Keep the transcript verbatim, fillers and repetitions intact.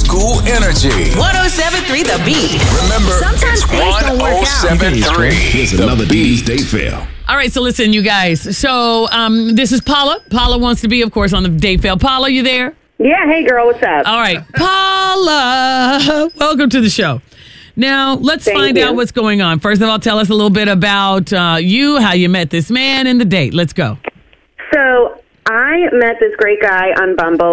School Energy. one oh seven point three The Beat. Remember, Sometimes it's things don't work out. one oh seven point three Here's The another D Beat. Date Fail. All right, so listen, you guys. So um, this is Paula. Paula wants to be, of course, on the date fail. Paula, you there? Yeah, hey girl, what's up? All right, Paula, welcome to the show. Now, let's Thank find you. out what's going on. First of all, tell us a little bit about uh, you, how you met this man, and the date. Let's go. So I met this great guy on Bumble.